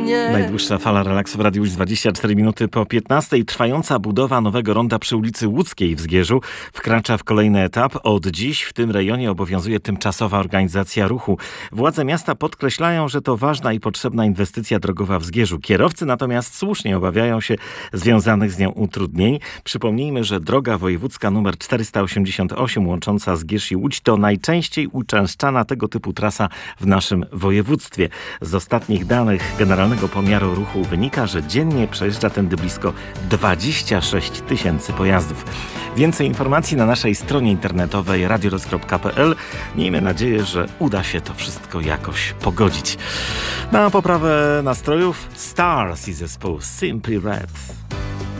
mnie. Najdłuższa fala relaksu w Radiu już 24 minuty po 15. Trwająca budowa nowego ronda przy ulicy Łódzkiej w Zgierzu wkracza w kolejny etap. Od dziś w tym rejonie obowiązuje tymczasowa organizacja ruchu. Władze miasta podkreślają, że to ważna i potrzebna inwestycja drogowa w Zgierzu. Kierowcy natomiast słusznie obawiają się związanych z nią utrudnień. Przypomnijmy, że droga wojewódzka nr 488 łącząca Zgierz i Łódź to najczęściej uczęszczana tego typu trasa w naszym województwie. Z ostatnich danych Generalnego Pomiaru Ruchu wynika, że dziennie przejeżdża tędy blisko 26 tysięcy pojazdów. Więcej informacji na naszej stronie internetowej radiorock.pl. Miejmy nadzieję, że uda się to wszystko jakoś pogodzić. Na poprawę nastrojów Stars i zespół Simply Red.